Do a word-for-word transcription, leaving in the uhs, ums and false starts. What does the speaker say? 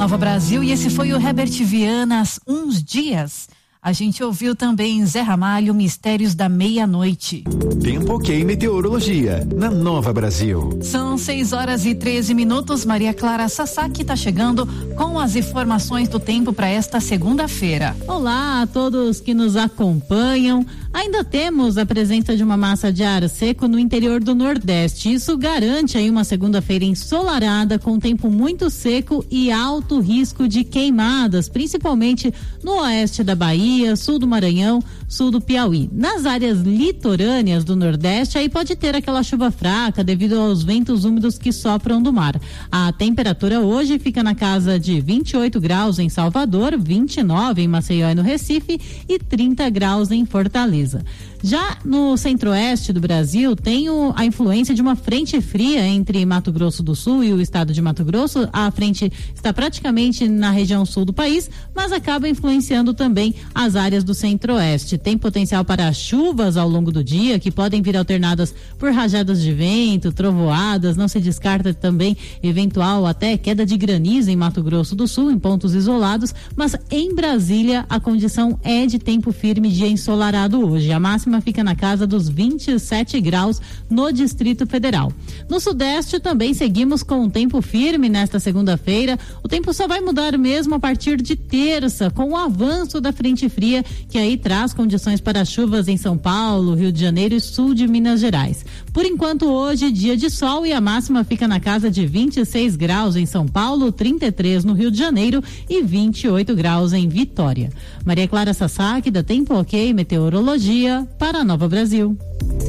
Nova Brasil, e esse foi o Herbert Viana, Uns Dias. A gente ouviu também Zé Ramalho, Mistérios da Meia-Noite. Tempo Ok Meteorologia, na Nova Brasil. São seis horas e treze minutos. Maria Clara Sasaki está chegando com as informações do tempo para esta segunda-feira. Olá a todos que nos acompanham. Ainda temos a presença de uma massa de ar seco no interior do Nordeste. Isso garante aí uma segunda-feira ensolarada, com tempo muito seco e alto risco de queimadas, principalmente no oeste da Bahia, sul do Maranhão, sul do Piauí. Nas áreas litorâneas do Nordeste, aí pode ter aquela chuva fraca devido aos ventos úmidos que sopram do mar. A temperatura hoje fica na casa de vinte e oito graus em Salvador, vinte e nove em Maceió e no Recife e trinta graus em Fortaleza. Já no centro-oeste do Brasil, tem o, a influência de uma frente fria entre Mato Grosso do Sul e o estado de Mato Grosso. A frente está praticamente na região sul do país, mas acaba influenciando também as áreas do centro-oeste. Tem potencial para chuvas ao longo do dia, que podem vir alternadas por rajadas de vento, trovoadas. Não se descarta também eventual até queda de granizo em Mato Grosso do Sul, em pontos isolados, mas em Brasília a condição é de tempo firme, dia ensolarado hoje. Hoje. A máxima fica na casa dos vinte e sete graus no Distrito Federal. No Sudeste também seguimos com um tempo firme nesta segunda-feira. O tempo só vai mudar mesmo a partir de terça, com o avanço da frente fria, que aí traz condições para chuvas em São Paulo, Rio de Janeiro e sul de Minas Gerais. Por enquanto, hoje, dia de sol, e a máxima fica na casa de vinte e seis graus em São Paulo, trinta e três no Rio de Janeiro e vinte e oito graus em Vitória. Maria Clara Sasaki, da Tempo Ok Meteorologia, para a Nova Brasil.